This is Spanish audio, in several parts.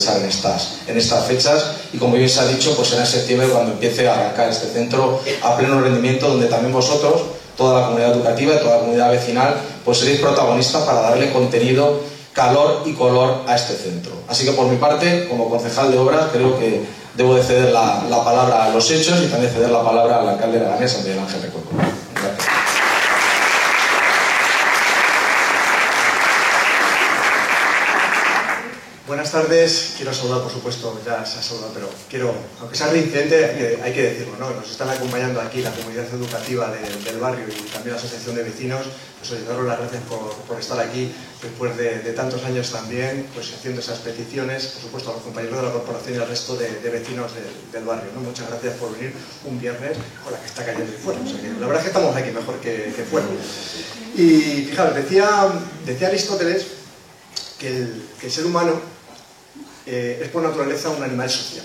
en estas fechas, y como bien se ha dicho, pues será en septiembre cuando empiece a arrancar este centro a pleno rendimiento, donde también vosotros, toda la comunidad educativa y toda la comunidad vecinal, pues seréis protagonistas para darle contenido, calor y color a este centro. Así que por mi parte, como concejal de obras, creo que debo de ceder la palabra a los hechos y también ceder la palabra al alcalde de Leganés, Miguel Ángel Recuerdo. Gracias. Buenas tardes, quiero saludar, por supuesto, ya se ha saludado, pero quiero, aunque sea reincidente, hay que decirlo, ¿no? Nos están acompañando aquí la comunidad educativa del barrio y también la asociación de vecinos. Pues daros las gracias por estar aquí después de tantos años también, pues haciendo esas peticiones, por supuesto a los compañeros de la corporación y al resto de vecinos del barrio, ¿no? Muchas gracias por venir un viernes con la que está cayendo y fuera. O sea que la verdad es que estamos aquí mejor que fuera. Y fijaros, decía Aristóteles que el ser humano es por naturaleza un animal social,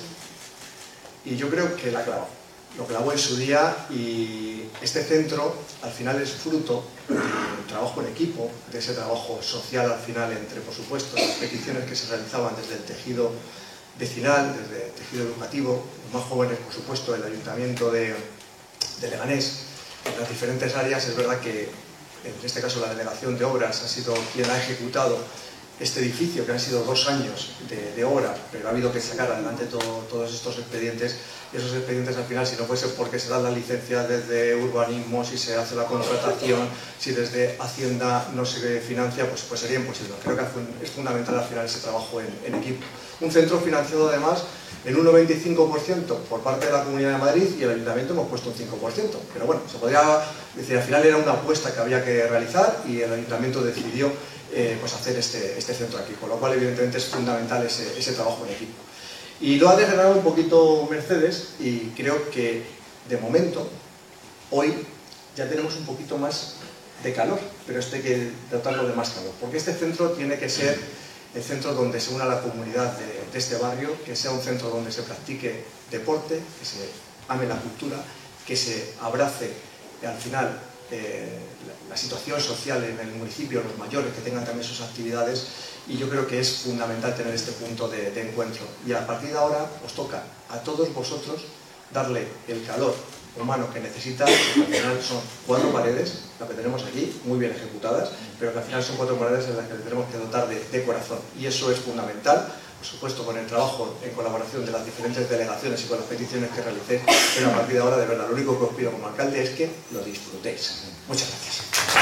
y yo creo que lo clavó en su día, y este centro al final es fruto del trabajo en equipo, de ese trabajo social al final entre, por supuesto, las peticiones que se realizaban desde el tejido vecinal, desde el tejido educativo, los más jóvenes, por supuesto, el ayuntamiento de Leganés, en las diferentes áreas. Es verdad que en este caso la delegación de obras ha sido quien ha ejecutado este edificio, que han sido 2 años de obra, pero ha habido que sacar adelante todos estos expedientes, y esos expedientes al final, si no fuese porque se dan las licencias desde urbanismo, si se hace la contratación, si desde Hacienda no se financia, pues sería imposible. Creo que es fundamental al final ese trabajo en equipo. Un centro financiado además en un 95% por parte de la Comunidad de Madrid, y el Ayuntamiento hemos puesto un 5%, pero bueno, se podría decir, al final era una apuesta que había que realizar y el Ayuntamiento decidió pues hacer este centro aquí, con lo cual evidentemente es fundamental ese trabajo en equipo. Y lo ha desgranado un poquito Mercedes, y creo que de momento, hoy, ya tenemos un poquito más de calor, pero esto hay que tratarlo de más calor, porque este centro tiene que ser el centro donde se una la comunidad de este barrio, que sea un centro donde se practique deporte, que se ame la cultura, que se abrace al final la situación social en el municipio, los mayores que tengan también sus actividades, y yo creo que es fundamental tener este punto de encuentro. Y a partir de ahora os toca a todos vosotros darle el calor humano que necesita, que al final son 4 paredes, las que tenemos aquí, muy bien ejecutadas, pero que al final son 4 paredes en las que le tenemos que dotar de corazón, y eso es fundamental, por supuesto con el trabajo en colaboración de las diferentes delegaciones y con las peticiones que realicéis, pero a partir de ahora, de verdad, lo único que os pido como alcalde es que lo disfrutéis. Muchas gracias.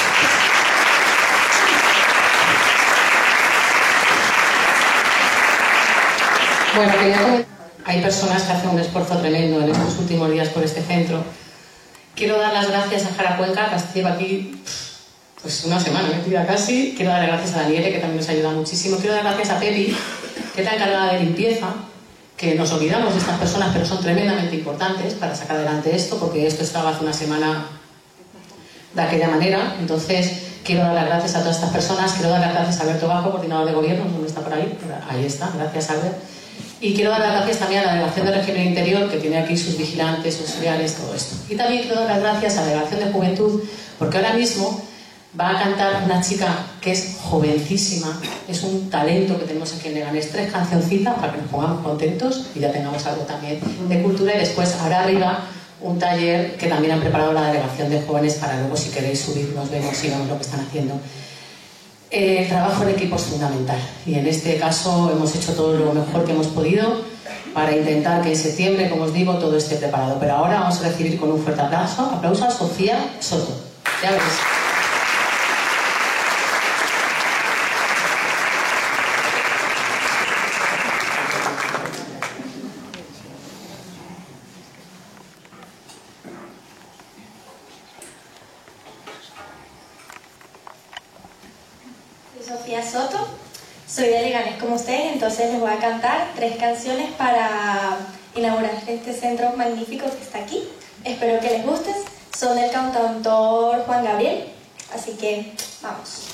Bueno, quería comentar, hay personas que hacen un esfuerzo tremendo en estos últimos días por este centro. Quiero dar las gracias a Jara Cuenca, que lleva aquí pues una semana metida casi. Quiero dar las gracias a Daniele, que también nos ayuda muchísimo. Quiero dar gracias a Pepi, que está encargada de limpieza, que nos olvidamos de estas personas, pero son tremendamente importantes para sacar adelante esto, porque esto estaba hace una semana de aquella manera. Entonces, quiero dar las gracias a todas estas personas. Quiero dar las gracias a Alberto Bajo, coordinador de gobierno, ¿dónde está por ahí? Ahí está, gracias Albert. Y quiero dar las gracias también a la Delegación de Régimen Interior, que tiene aquí sus vigilantes, sus auxiliares, todo esto. Y también quiero dar las gracias a la Delegación de Juventud, porque ahora mismo va a cantar una chica que es jovencísima, es un talento que tenemos aquí en Leganés, 3 cancioncitas para que nos pongamos contentos y ya tengamos algo también de cultura, y después habrá arriba un taller que también han preparado la Delegación de Jóvenes para luego, si queréis subir, nos vemos y vemos lo que están haciendo. El trabajo en equipo es fundamental, y en este caso hemos hecho todo lo mejor que hemos podido para intentar que en septiembre, como os digo, todo esté preparado. Pero ahora vamos a recibir con un fuerte aplauso a Sofía Soto. Ya veréis. Sofía Soto, soy de Leganés como ustedes, entonces les voy a cantar 3 canciones para inaugurar este centro magnífico que está aquí. Espero que les guste, son del cantautor Juan Gabriel, así que vamos.